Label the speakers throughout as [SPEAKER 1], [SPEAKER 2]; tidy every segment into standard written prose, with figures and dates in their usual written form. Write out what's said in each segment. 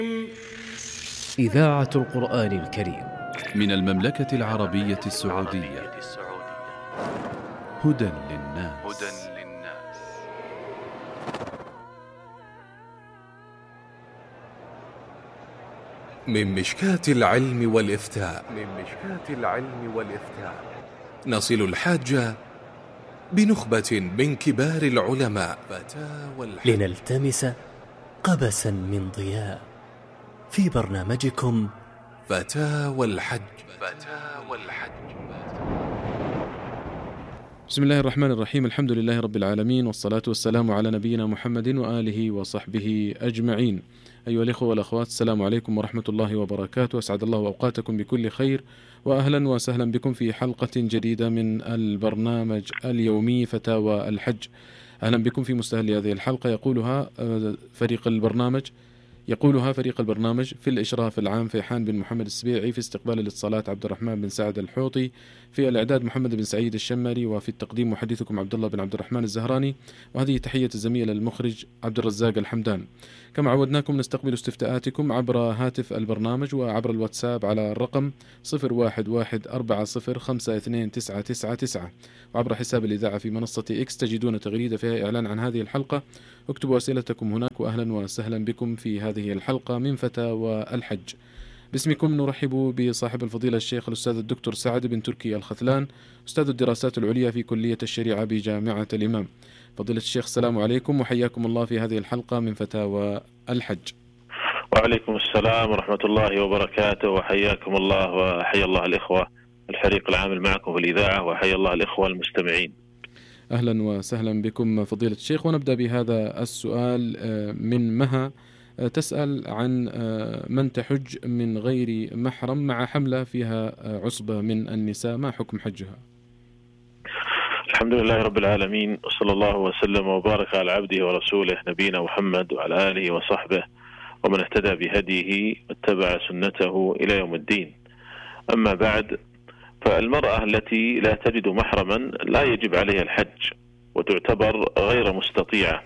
[SPEAKER 1] إذاعة القرآن الكريم
[SPEAKER 2] من المملكة العربية السعودية. هدى للناس.
[SPEAKER 3] من مشكاة العلم والإفتاء نصل الحاجة بنخبة من كبار العلماء
[SPEAKER 1] لنلتمس قبسا من ضياء في برنامجكم
[SPEAKER 3] فتاوى الحج.
[SPEAKER 2] بسم الله الرحمن الرحيم. الحمد لله رب العالمين، والصلاة والسلام على نبينا محمد وآله وصحبه أجمعين. أيها الإخوة والأخوات، السلام عليكم ورحمة الله وبركاته. أسعد الله أوقاتكم بكل خير، وأهلا وسهلا بكم في حلقة جديدة من البرنامج اليومي فتاوى الحج. أهلا بكم في مستهل هذه الحلقة يقولها فريق البرنامج في الإشراف العام فيحان بن محمد السبيعي، في استقبال الاتصالات عبد الرحمن بن سعد الحوطي، في الإعداد محمد بن سعيد الشمري، وفي التقديم محدثكم عبد الله بن عبد الرحمن الزهراني. وهذه تحية الزميل المخرج عبد الرزاق الحمدان. كما عودناكم نستقبل استفتاءاتكم عبر هاتف البرنامج وعبر الواتساب على الرقم 0114052999، وعبر حساب الإذاعة في منصة إكس تجدون تغريدة فيها إعلان عن هذه الحلقة. اكتبوا أسئلتكم هناك، وأهلا وسهلا بكم في هذه الحلقة من فتاوى الحج. باسمكم نرحب بصاحب الفضيلة الشيخ الأستاذ الدكتور سعد بن تركي الختلان، أستاذ الدراسات العليا في كلية الشريعة بجامعة الإمام. فضيلة الشيخ، السلام عليكم وحياكم الله في هذه الحلقة من فتاوى الحج.
[SPEAKER 4] وعليكم السلام ورحمة الله وبركاته، وحياكم الله وحيا الله الإخوة الفريق العامل معكم في الإذاعة، وحيا الله الإخوة المستمعين.
[SPEAKER 2] أهلا وسهلا بكم فضيلة الشيخ. ونبدأ بهذا السؤال من مها، تسأل عن من تحج من غير محرم مع حملة فيها عصبة من النساء، ما حكم حجها؟
[SPEAKER 4] الحمد لله رب العالمين، وصلى الله وسلم وبارك على عبده ورسوله نبينا محمد وعلى آله وصحبه ومن اهتدى بهديه واتبع سنته إلى يوم الدين. أما بعد، فالمرأة التي لا تجد محرما لا يجب عليها الحج وتعتبر غير مستطيعة،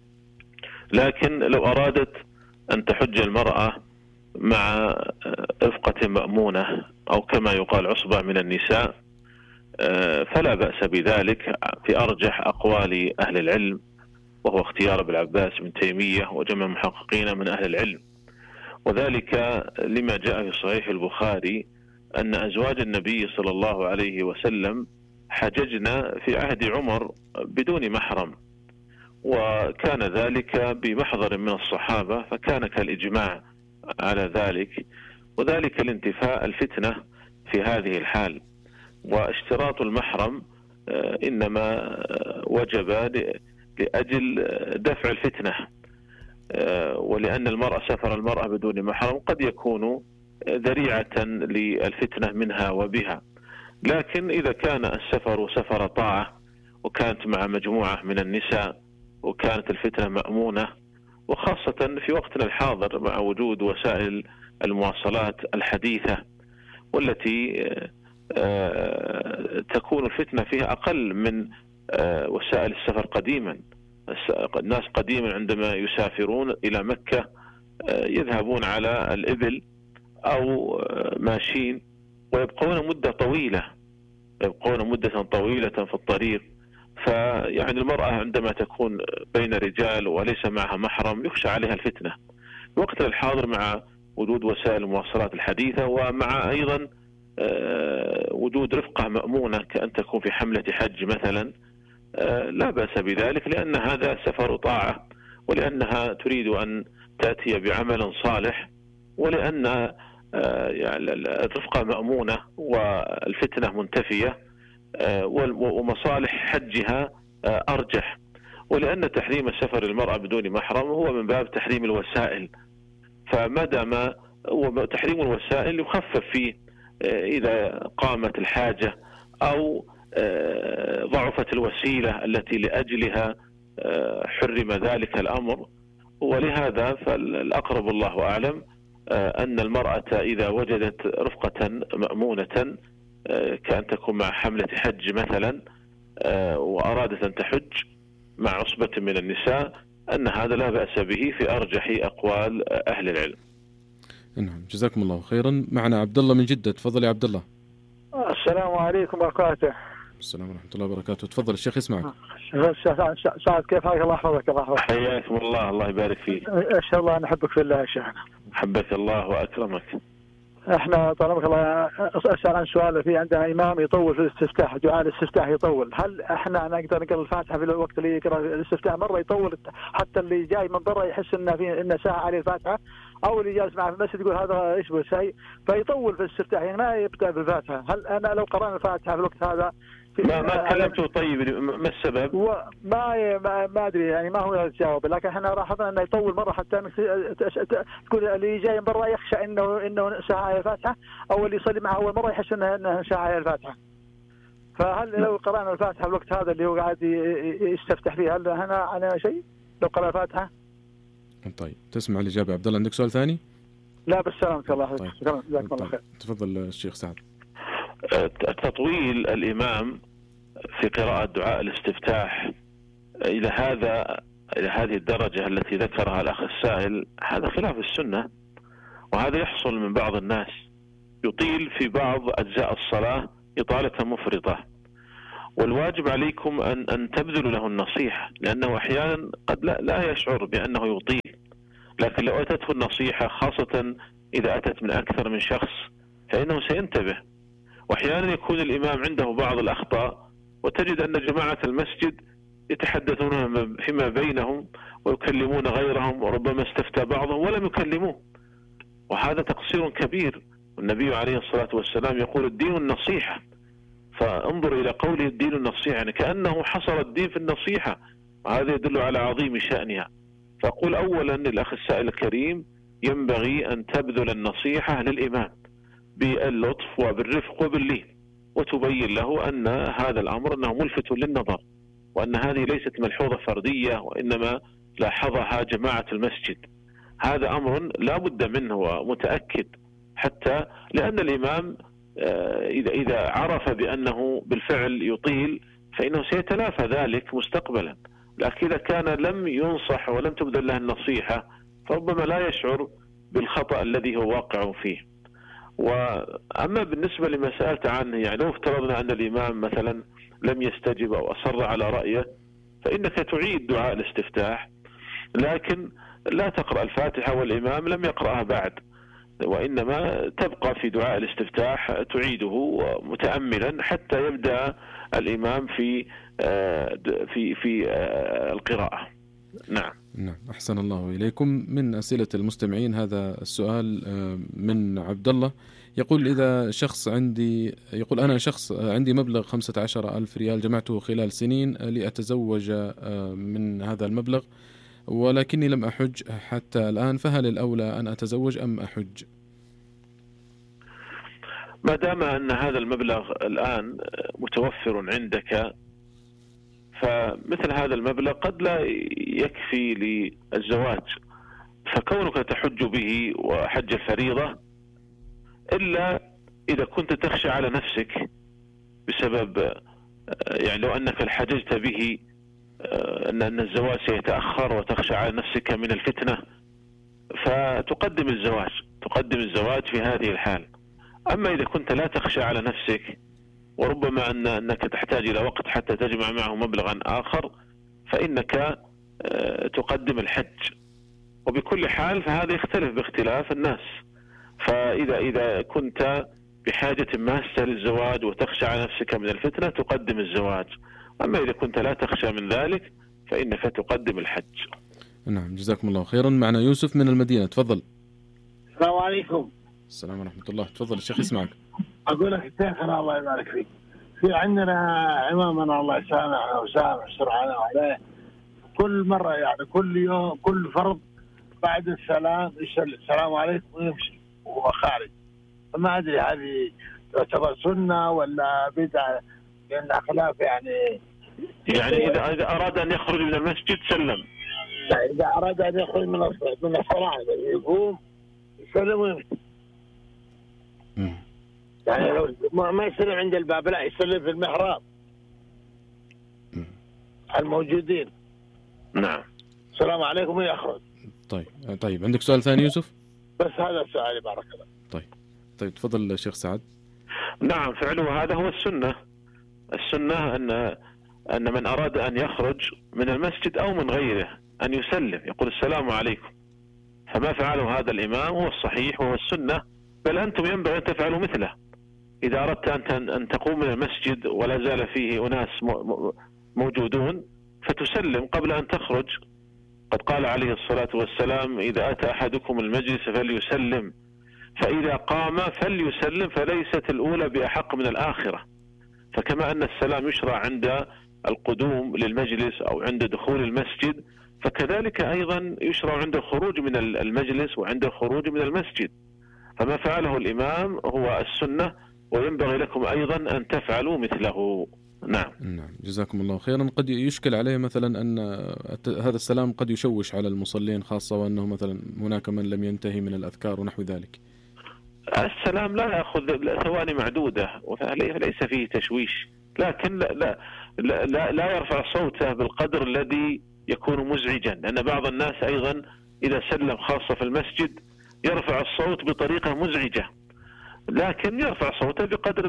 [SPEAKER 4] لكن لو أرادت أن تحج المرأة مع رفقة مأمونة أو كما يقال عصبة من النساء فلا بأس بذلك في أرجح أقوال أهل العلم، وهو اختيار ابن عباس بن تيمية وجمع محققين من أهل العلم. وذلك لما جاء في صحيح البخاري أن أزواج النبي صلى الله عليه وسلم حججنا في عهد عمر بدون محرم، وكان ذلك بمحضر من الصحابة، فكان كالإجماع على ذلك، وذلك لانتفاء الفتنة في هذه الحال. واشتراط المحرم إنما وجب لأجل دفع الفتنة، ولأن سفر المرأة بدون محرم قد يكون ذريعة للفتنة منها وبها. لكن إذا كان السفر سفر طاعة وكانت مع مجموعة من النساء وكانت الفتنة مأمونة، وخاصة في وقتنا الحاضر مع وجود وسائل المواصلات الحديثة والتي تكون الفتنة فيها أقل من وسائل السفر قديما. الناس قديما عندما يسافرون إلى مكة يذهبون على الإبل أو ماشين، ويبقون مدة طويلة في الطريق. فيعني المرأة عندما تكون بين رجال وليس معها محرم يخشى عليها الفتنة. الوقت الحاضر مع وجود وسائل المواصلات الحديثة، ومع أيضا وجود رفقة مأمونة كأن تكون في حملة حج مثلا، لا بأس بذلك، لأن هذا سفر طاعة، ولأنها تريد أن تأتي بعمل صالح، ولأن الرفقة مأمونة والفتنة منتفية، ومصالح حجها أرجح. ولأن تحريم السفر المرأة بدون محرم هو من باب تحريم الوسائل، فما دام تحريم الوسائل يخفف فيه إذا قامت الحاجة أو ضعفت الوسيلة التي لأجلها حرم ذلك الأمر. ولهذا فالأقرب الله أعلم أن المرأة إذا وجدت رفقة مأمونة كأن تكون مع حملة حج مثلا وأرادت أن تحج مع عصبة من النساء، أن هذا لا بأس به في أرجح أقوال أهل العلم.
[SPEAKER 2] نعم جزاكم الله خيرا. معنا عبد الله من جدة، تفضل يا عبد الله.
[SPEAKER 5] السلام عليكم وبركاته.
[SPEAKER 2] السلام ورحمة الله وبركاته، تفضل الشيخ يسمعك.
[SPEAKER 5] سعد كيف حالك؟ الله يحفظك. الله يحفظك.
[SPEAKER 4] حياكم الله، الله يبارك فيك.
[SPEAKER 5] ان شاء الله نحبك في الله يا شيخنا.
[SPEAKER 4] حبك الله واكرمك.
[SPEAKER 5] احنا طالما الله اسال عن سؤال، في عندنا امام يطول في الاستفتاح، دعاء الاستفتاح يطول، هل احنا نقدر نقرا الفاتحه في الوقت اللي يقرا الاستفتاح مره يطول حتى اللي جاي من برا يحس ان ساعه عليه الفاتحه، او اللي جالس معه في المسجد يقول هذا ايش شيء فيطول في الاستفتاح، يعني ما يبدا بالفاتحه؟ هل انا لو قرانا الفاتحه في الوقت هذا
[SPEAKER 4] ما كلمته؟ طيب ما السبب؟
[SPEAKER 5] ما ادري يعني، ما هو الجواب، لكن احنا لاحظنا انه يطول مره حتى تقول اللي جاي من برا يخشى انه ساعه الفاتحه، او اللي يصلي معه اول مره يحس انه ساعه الفاتحه. فهل لو قرانا الفاتحه في الوقت هذا اللي هو قاعد يستفتح فيه، هل هنا علينا شيء لو قرأ الفاتحه؟
[SPEAKER 2] طيب تسمع الإجابة. عبد الله عندك سؤال ثاني؟
[SPEAKER 5] لا بالسلامة الله.
[SPEAKER 2] طيب.
[SPEAKER 5] جزاكم الله خير.
[SPEAKER 2] تفضل الشيخ سعد.
[SPEAKER 4] تطويل الإمام في قراءة دعاء الاستفتاح إلى هذه الدرجة التي ذكرها الأخ السائل، هذا خلاف السنة، وهذا يحصل من بعض الناس، يطيل في بعض أجزاء الصلاة إطالة مفرطة، والواجب عليكم أن تبذلوا له النصيحة، لأنه أحيانا قد لا يشعر بأنه يطيل، لكن لو أتته النصيحة خاصة إذا أتت من أكثر من شخص فإنه سينتبه. وأحيانا يكون الإمام عنده بعض الأخطاء، وتجد أن جماعة المسجد يتحدثون فيما بينهم ويكلمون غيرهم، وربما استفتى بعضهم ولم يكلموه، وهذا تقصير كبير. والنبي عليه الصلاة والسلام يقول الدين النصيحة، فانظر إلى قوله الدين النصيحة، يعني كأنه حصر الدين في النصيحة، وهذا يدل على عظيم شأنها. فأقول أولا للأخ السائل الكريم، ينبغي أن تبذل النصيحة للإمام باللطف وبالرفق وباللين، وتبين له أن هذا الأمر أنه ملفت للنظر، وأن هذه ليست ملحوظة فردية، وإنما لاحظها جماعة المسجد. هذا أمر لا بد منه ومتأكد، حتى لأن الإمام إذا عرف بأنه بالفعل يطيل فإنه سيتلافى ذلك مستقبلا، لكن إذا كان لم ينصح ولم تبذل له النصيحة فربما لا يشعر بالخطأ الذي هو واقع فيه. وأما بالنسبة لما سألت عنه، يعني لو افترضنا أن الإمام مثلا لم يستجب أو أصر على رأيه، فإنك تعيد دعاء الاستفتاح، لكن لا تقرأ الفاتحة والإمام لم يقرأها بعد، وإنما تبقى في دعاء الاستفتاح تعيده متأملا حتى يبدأ الإمام في القراءة. نعم.
[SPEAKER 2] أحسن الله إليكم. من أسئلة المستمعين هذا السؤال من عبد الله، يقول إذا شخص يقول أنا شخص عندي مبلغ 15,000 ريال جمعته خلال سنين لأتزوج من هذا المبلغ، ولكني لم أحج حتى الآن، فهل الأولى أن أتزوج أم أحج؟
[SPEAKER 4] ما دام أن هذا المبلغ الآن متوفر عندك، فمثل هذا المبلغ قد لا يكفي للزواج، فكونك تحج به وحج الفريضة، إلا إذا كنت تخشى على نفسك بسبب، يعني لو أنك الحججت به أن الزواج سيتأخر وتخشى على نفسك من الفتنة، فتقدم الزواج في هذه الحال. أما إذا كنت لا تخشى على نفسك، وربما أنك تحتاج إلى وقت حتى تجمع معه مبلغا آخر، فإنك تقدم الحج. وبكل حال فهذا يختلف باختلاف الناس، فإذا كنت بحاجة ماسة للزواج وتخشى على نفسك من الفتنة تقدم الزواج، أما إذا كنت لا تخشى من ذلك فإنك تقدم الحج.
[SPEAKER 2] نعم جزاكم الله خيرا. معنا يوسف من المدينة، تفضل.
[SPEAKER 6] السلام عليكم.
[SPEAKER 2] السلام ورحمة الله، تفضل الشيخ يسمعك.
[SPEAKER 6] أقول لك شيخنا الله يبارك فيك، في عندنا إمامنا الله يسامحنا ويسامح سرعنا عليه، كل مرة يعني كل يوم كل فرض بعد السلام يسلم السلام عليكم ويمشي وهو خارج، فما أدري هذه تعتبر سنة ولا بدعة، لأن خلاف يعني
[SPEAKER 4] إذا أراد أن يخرج من المسجد سلم،
[SPEAKER 6] لا إذا أراد أن يخرج من الصلاة يقوم يسلم ويمشي، يعني لو ما يسلم عند الباب لا يسلم في المحراب الموجودين.
[SPEAKER 4] نعم.
[SPEAKER 6] السلام عليكم ويخرج.
[SPEAKER 2] طيب عندك سؤال ثاني يوسف؟
[SPEAKER 6] بس هذا سؤالي، بارك الله.
[SPEAKER 2] طيب تفضل شيخ سعد.
[SPEAKER 4] نعم، فعله هذا هو السنة. السنة أن من أراد أن يخرج من المسجد أو من غيره أن يسلم، يقول السلام عليكم. فما فعله هذا الإمام هو الصحيح وهو السنة، بل أنتم ينبغي أن تفعلوا مثله. إذا أردت أن تقوم من المسجد ولا زال فيه أناس موجودون فتسلم قبل أن تخرج. قد قال عليه الصلاة والسلام: إذا أتى أحدكم المجلس فليسلم، فإذا قام فليسلم، فليست الأولى بأحق من الآخرة. فكما أن السلام يشرع عند القدوم للمجلس أو عند دخول المسجد، فكذلك أيضا يشرع عند الخروج من المجلس وعند الخروج من المسجد. فما فعله الإمام هو السنة، وينبغي لكم أيضا أن تفعلوا مثله. نعم.
[SPEAKER 2] جزاكم الله خيرا. قد يشكل عليه مثلا أن هذا السلام قد يشوش على المصلين، خاصة وأنه مثلا هناك من لم ينتهي من الأذكار ونحو ذلك.
[SPEAKER 4] السلام لا يأخذ ثواني معدودة وليس فيه تشويش، لكن لا يرفع صوته بالقدر الذي يكون مزعجا، لأن بعض الناس أيضا إذا سلم خاصة في المسجد يرفع الصوت بطريقة مزعجة، لكن يرفع صوته بقدر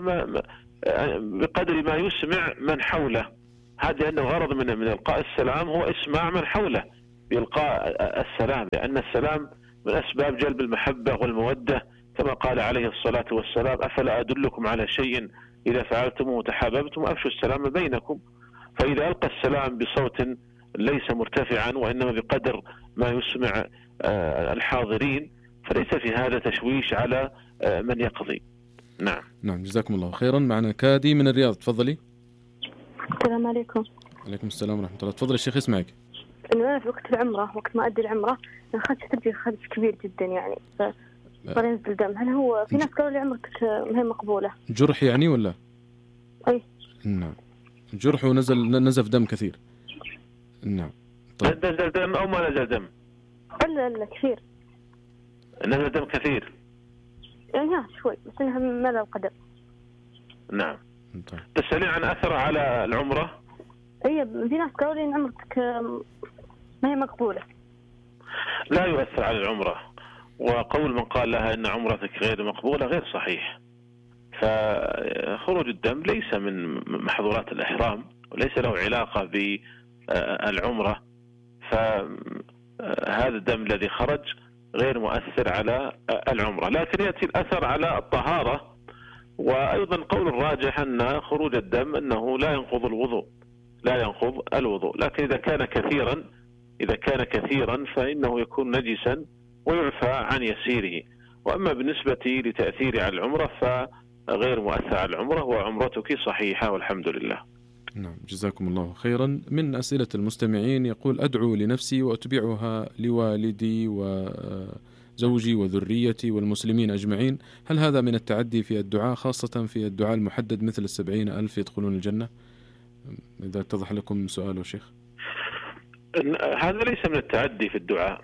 [SPEAKER 4] ما يسمع من حوله. هذا أنه غرض من إلقاء السلام هو إسماع من حوله بإلقاء السلام، لأن السلام من أسباب جلب المحبة والمودة، كما قال عليه الصلاة والسلام: أفلا أدلكم على شيء إذا فعلتموه تحاببتم أفشوا السلام بينكم. فإذا ألقى السلام بصوت ليس مرتفعا وإنما بقدر ما يسمع الحاضرين، فليس في هذا تشويش على من يقضي. نعم.
[SPEAKER 2] جزاكم الله خيرا. معنا كادي من الرياض، تفضلي.
[SPEAKER 7] السلام عليكم.
[SPEAKER 2] عليكم السلام ورحمة الله. تفضل الشيخ، اسمعك.
[SPEAKER 7] أنا في وقت العمرة، وقت ما أدي العمرة أخذت ترجي خرج كبير جدا يعني، صار ينزل دم. هل هو في ناس قالوا لي عمرتك ما هي مقبولة؟
[SPEAKER 2] جرح يعني ولا؟
[SPEAKER 7] أي
[SPEAKER 2] نعم، جرح ونزف دم كثير. نعم.
[SPEAKER 4] طيب. نزل دم أو ما نزل دم؟
[SPEAKER 7] لا كثير.
[SPEAKER 4] نزل دم كثير
[SPEAKER 7] يعني شوي، بس إنها ما له قدر.
[SPEAKER 4] نعم. تسألين عن أثر على العمرة؟
[SPEAKER 7] أي، في ناس قالوا لي إن عمرتك ما هي مقبولة.
[SPEAKER 4] لا يؤثر على العمرة، وقول من قال لها إن عمرتك غير مقبولة غير صحيح. فخروج الدم ليس من محظورات الإحرام وليس له علاقة بالعمرة، فهذا الدم الذي خرج غير مؤثر على العمرة، لكن يأتي الأثر على الطهارة. وأيضا قول الراجح أن خروج الدم أنه لا ينقض الوضوء، لكن إذا كان كثيرا فإنه يكون نجسا ويعفى عن يسيره. وأما بالنسبة لتأثير على العمرة فغير مؤثر على العمرة، وعمرتك صحيحة والحمد لله.
[SPEAKER 2] نعم، جزاكم الله خيرا. من أسئلة المستمعين يقول: أدعو لنفسي وأتبعها لوالدي وزوجي وذريتي والمسلمين أجمعين، هل هذا من التعدي في الدعاء، خاصة في الدعاء المحدد مثل 70,000 يدخلون الجنة؟ إذا اتضح لكم سؤاله شيخ.
[SPEAKER 4] هذا ليس من التعدي في الدعاء،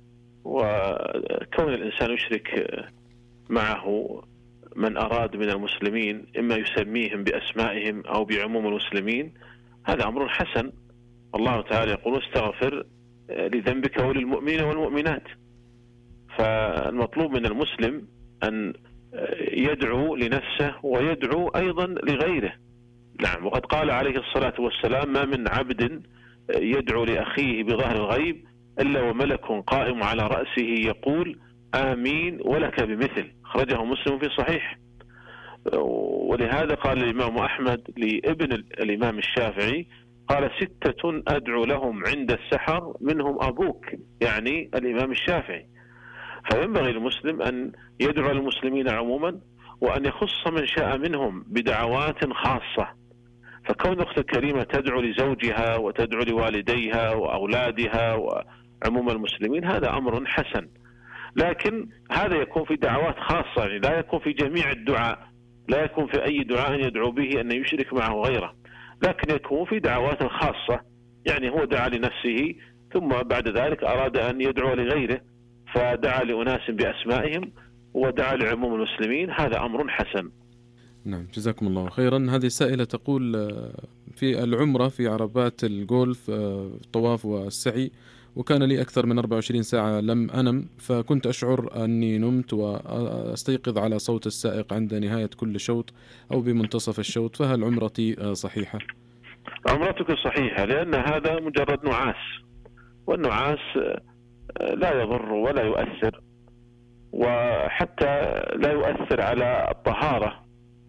[SPEAKER 4] وكون الإنسان يشرك معه من أراد من المسلمين، إما يسميهم بأسمائهم أو بعموم المسلمين، هذا أمر حسن. الله تعالى يقول: استغفر لذنبك وللمؤمنين والمؤمنات. فالمطلوب من المسلم أن يدعو لنفسه ويدعو أيضا لغيره. نعم. وقد قال عليه الصلاة والسلام: ما من عبد يدعو لأخيه بظهر الغيب إلا وملك قائم على رأسه يقول: آمين ولك بمثل. خرجه مسلم في صحيح. ولهذا قال الإمام أحمد لابن الإمام الشافعي، قال: 6 أدعو لهم عند السحر منهم أبوك، يعني الإمام الشافعي. فينبغي المسلم أن يدعو المسلمين عموما، وأن يخص من شاء منهم بدعوات خاصة. فكون أخت الكريمة تدعو لزوجها وتدعو لوالديها وأولادها وعموم المسلمين هذا أمر حسن، لكن هذا يكون في دعوات خاصة، يعني لا يكون في جميع الدعاء، لا يكون في أي دعاء يدعو به أن يشرك معه غيره، لكن يكون في دعوات خاصة، يعني هو دعا لنفسه ثم بعد ذلك أراد أن يدعو لغيره فدعا لأناس بأسمائهم ودعا لعموم المسلمين، هذا أمر حسن.
[SPEAKER 2] نعم، جزاكم الله خيرا. هذه السائلة تقول: في العمرة في عربات الجولف الطواف والسعي، وكان لي أكثر من 24 ساعة لم أنم، فكنت أشعر أني نمت وأستيقظ على صوت السائق عند نهاية كل شوط أو بمنتصف الشوط، فهل عمرتي صحيحة؟
[SPEAKER 4] عمرتك صحيحة، لأن هذا مجرد نعاس، والنعاس لا يضر ولا يؤثر، وحتى لا يؤثر على الطهارة.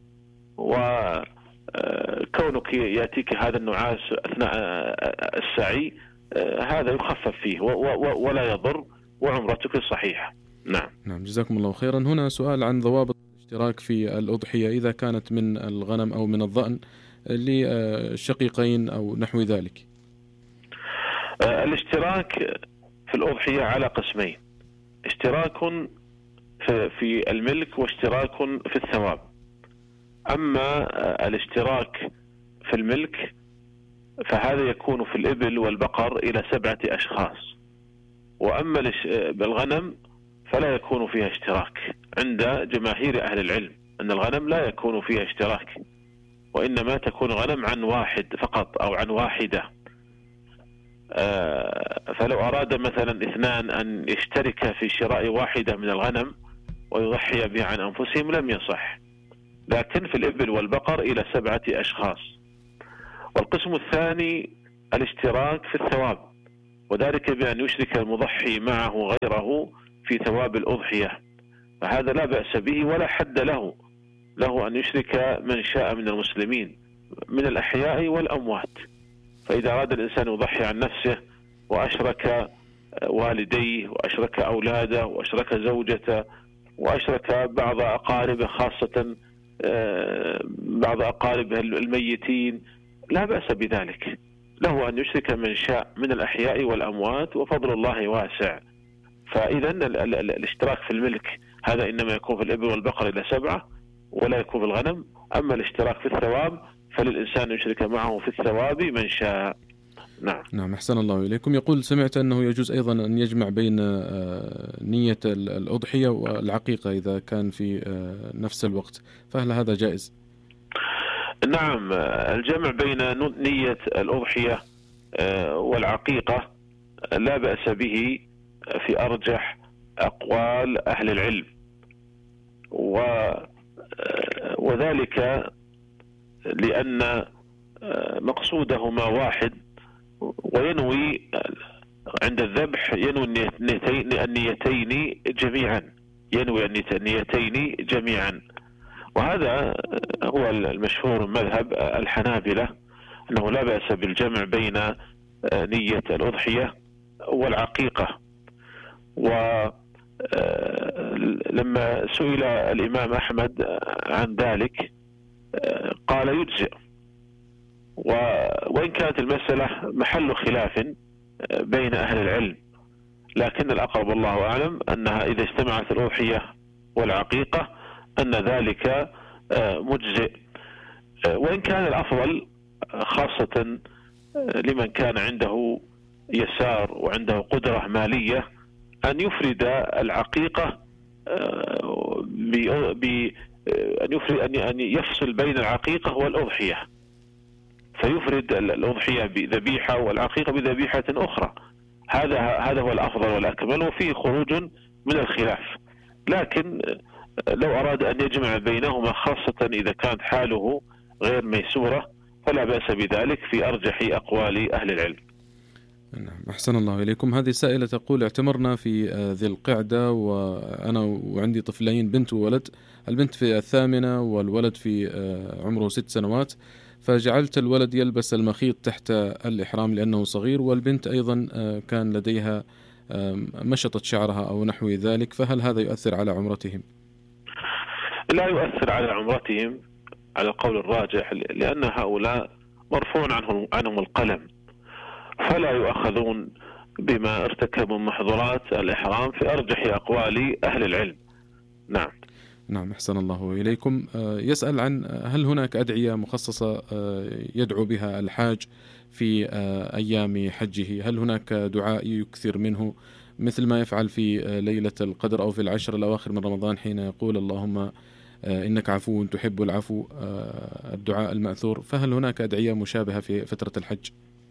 [SPEAKER 4] وكونك يأتيك هذا النعاس أثناء السعي هذا يخفف فيه ولا يضر، وعمرتك صحيحة.
[SPEAKER 2] نعم، جزاكم الله خيرا. هنا سؤال عن ضوابط الاشتراك في الأضحية إذا كانت من الغنم أو من الضأن لشقيقين أو نحو ذلك.
[SPEAKER 4] الاشتراك في الأضحية على قسمين: اشتراك في الملك واشتراك في الثواب. أما الاشتراك في الملك فهذا يكون في الإبل والبقر إلى 7 أشخاص، وأما بالغنم فلا يكون فيها اشتراك عند جماهير أهل العلم، أن الغنم لا يكون فيها اشتراك، وإنما تكون غنم عن واحد فقط أو عن واحدة. فلو أراد مثلا 2 أن يشترك في شراء واحدة من الغنم ويضحي بها عن أنفسهم لم يصح، لكن في الإبل والبقر إلى 7 أشخاص. والقسم الثاني الاشتراك في الثواب، وذلك بأن يشرك المضحي معه غيره في ثواب الأضحية، فهذا لا بأس به ولا حد له أن يشرك من شاء من المسلمين من الأحياء والأموات. فإذا أراد الإنسان يضحي عن نفسه وأشرك والديه وأشرك أولاده وأشرك زوجته وأشرك بعض أقاربه، خاصة بعض أقاربه الميتين، لا بأس بذلك، له أن يشرك من شاء من الأحياء والأموات، وفضل الله واسع. فإذا الاشتراك في الملك هذا إنما يكون في الإبل والبقر إلى 7، ولا يكون في الغنم. أما الاشتراك في الثواب فللإنسان يشرك معه في الثواب من شاء.
[SPEAKER 2] نعم، أحسن الله إليكم. يقول: سمعت أنه يجوز أيضا أن يجمع بين نية الأضحية والعقيقة إذا كان في نفس الوقت، فهل هذا جائز؟
[SPEAKER 4] نعم، الجمع بين نية الأضحية والعقيقة لا بأس به في أرجح أقوال أهل العلم، وذلك لأن مقصودهما واحد، وينوي عند الذبح ينوي النيتين جميعا، ينوي النيتين جميعا. وهذا هو المشهور مذهب الحنابلة، أنه لا بأس بالجمع بين نية الأضحية والعقيقة. ولما سئل الإمام أحمد عن ذلك قال يجزئ، وإن كانت المسألة محل خلاف بين أهل العلم، لكن الأقرب والله أعلم أنها إذا اجتمعت الأضحية والعقيقة أن ذلك مجزئ. وإن كان الأفضل خاصة لمن كان عنده يسار وعنده قدرة مالية أن يفرد العقيقة أن يفصل بين العقيقة والأضحية، فيفرد الأضحية بذبيحة والعقيقة بذبيحة أخرى. هذا هو الأفضل والأكمل، وفيه خروج من الخلاف. لكن لو أراد أن يجمع بينهما، خاصة إذا كانت حاله غير ميسورة، فلا بأس بذلك في أرجح أقوال أهل العلم.
[SPEAKER 2] نعم، أحسن الله إليكم. هذه سائلة تقول: اعتمرنا في ذي القعدة وأنا وعندي طفلين، بنت وولد، البنت في 8 والولد في عمره 6 سنوات، فجعلت الولد يلبس المخيط تحت الإحرام لأنه صغير، والبنت أيضا كان لديها مشطة شعرها أو نحو ذلك، فهل هذا يؤثر على عمرتهم؟
[SPEAKER 4] لا يؤثر على عمرتهم على القول الراجح، لأن هؤلاء مرفوع عنهم القلم، فلا يؤخذون بما ارتكبوا من محظورات الإحرام في أرجح أقوال أهل العلم.
[SPEAKER 2] نعم، أحسن الله إليكم. يسأل عن هل هناك أدعية مخصصة يدعو بها الحاج في أيام حجه؟ هل هناك دعاء يكثر منه مثل ما يفعل في ليلة القدر أو في العشر الأواخر من رمضان حين يقول اللهم إنك عفو تحب العفو، الدعاء المأثور؟ فهل هناك أدعية مشابهة في فترة الحج؟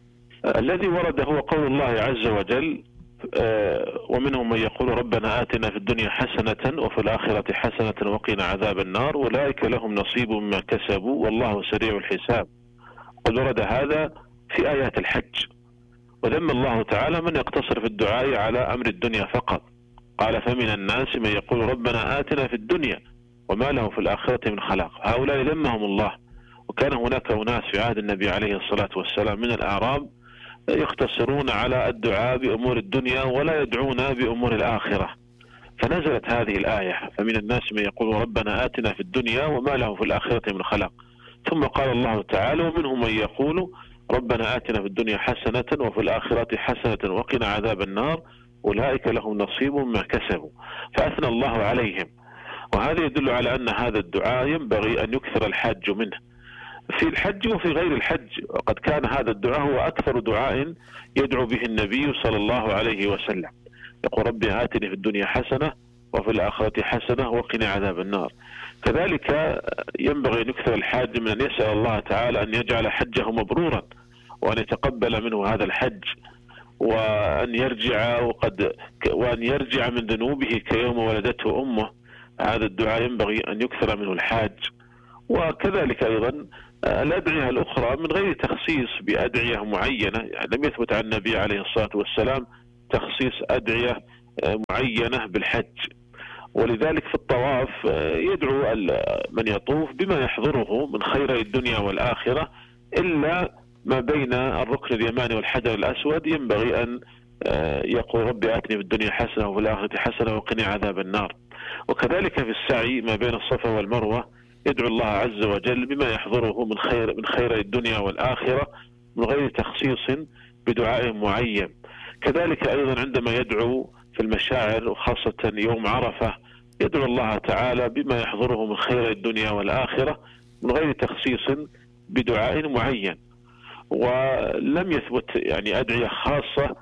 [SPEAKER 4] الذي ورد هو قول الله عز وجل: ومنهم من يقول ربنا آتنا في الدنيا حسنة وفي الآخرة حسنة وقنا عذاب النار أولئك لهم نصيب مما كسبوا والله سريع الحساب. قد ورد هذا في آيات الحج، وذم الله تعالى من يقتصر في الدعاء على أمر الدنيا فقط. قال: فمن الناس من يقول ربنا آتنا في الدنيا وما له في الآخرة من خلاق. هؤلاء ذمهم الله. وكان هناك أناس في عهد النبي عليه الصلاة والسلام من الأعراب يقتصرون على الدعاء بأمور الدنيا ولا يدعون بأمور الآخرة، فنزلت هذه الآية: فمن الناس من يقول ربنا آتنا في الدنيا وما له في الآخرة من خلاق. ثم قال الله تعالى: ومنهم من يقول ربنا آتنا في الدنيا حسنة وفي الآخرة حسنة وقنا عذاب النار أولئك لهم نصيب مما كسبوا، فأثنى الله عليهم. وهذا يدل على أن هذا الدعاء ينبغي أن يكثر الحاج منه في الحج وفي غير الحج. وقد كان هذا الدعاء هو أكثر دعاء يدعو به النبي صلى الله عليه وسلم، يقول: ربي آتني في الدنيا حسنة وفي الآخرة حسنة وقنا عذاب النار. كذلك ينبغي أن يكثر الحاج من أن يسأل الله تعالى أن يجعل حجه مبرورا، وأن يتقبل منه هذا الحج، وأن يرجع من ذنوبه كيوم ولدته أمه. هذا الدعاء ينبغي أن يكثر منه الحاج. وكذلك أيضا الأدعية الأخرى من غير تخصيص بأدعية معينة، يعني لم يثبت عن النبي عليه الصلاة والسلام تخصيص أدعية معينة بالحج. ولذلك في الطواف يدعو من يطوف بما يحضره من خير الدنيا والآخرة، إلا ما بين الركن اليماني والحجر الأسود ينبغي أن يقول: ربي آتني في الدنيا حسنة وفي الآخرة حسنة وقني عذاب النار. وكذلك في السعي ما بين الصفا والمروة يدعو الله عز وجل بما يحضره من خير الدنيا والآخرة من غير تخصيص بدعاء معين. كذلك أيضا عندما يدعو في المشاعر وخاصة يوم عرفة يدعو الله تعالى بما يحضره من خير الدنيا والآخرة من غير تخصيص بدعاء معين. ولم يثبت يعني أدعية خاصة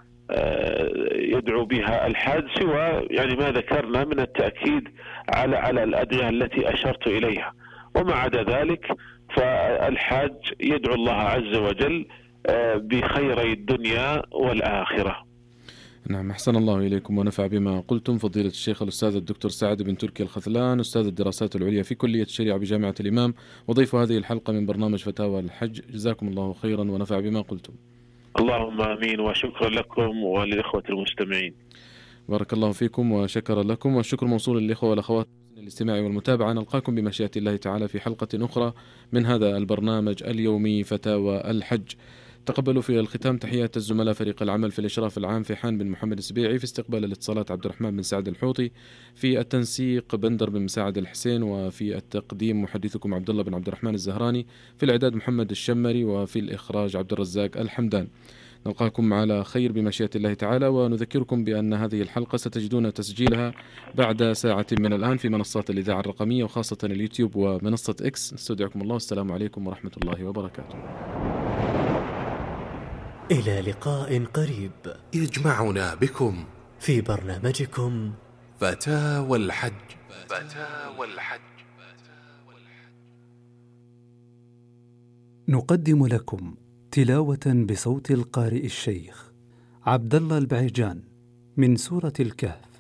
[SPEAKER 4] يدعو بها الحاج سوى يعني ما ذكرنا من التأكيد على الأدعية التي أشرت إليها. وما عدا ذلك فالحاج يدعو الله عز وجل بخير الدنيا والآخرة.
[SPEAKER 2] نعم، أحسن الله إليكم ونفع بما قلتم فضيلة الشيخ الأستاذ الدكتور سعد بن تركي الخذلان، أستاذ الدراسات العليا في كلية الشريعة بجامعة الإمام، وضيف هذه الحلقة من برنامج فتاوى الحج. جزاكم الله خيرا ونفع بما قلتم.
[SPEAKER 4] اللهم آمين، وشكرا لكم وللإخوة المستمعين.
[SPEAKER 2] بارك الله فيكم وشكرا لكم، والشكر موصول للإخوة والأخوات الاستماع والمتابعة. نلقاكم بمشيئة الله تعالى في حلقة أخرى من هذا البرنامج اليومي فتاوى الحج. تقبلوا في الختام تحيات الزملاء فريق العمل في الإشراف العام فيحان بن محمد السبيعي، في استقبال الاتصالات عبد الرحمن بن سعد الحوطي، في التنسيق بندر بن مساعد الحسين، وفي التقديم محدثكم عبد الله بن عبد الرحمن الزهراني، في الإعداد محمد الشمري، وفي الإخراج عبد الرزاق الحمدان. نلقاكم على خير بمشيئة الله تعالى، ونذكركم بأن هذه الحلقة ستجدون تسجيلها بعد ساعة من الآن في منصات الإذاعة الرقمية وخاصة اليوتيوب ومنصة إكس. نستودعكم الله، والسلام عليكم ورحمة الله وبركاته.
[SPEAKER 1] إلى لقاء قريب
[SPEAKER 3] يجمعنا بكم
[SPEAKER 1] في برنامجكم
[SPEAKER 3] فتاوى الحج.
[SPEAKER 8] نقدم لكم تلاوة بصوت القارئ الشيخ عبد الله البعيجان من سورة الكهف.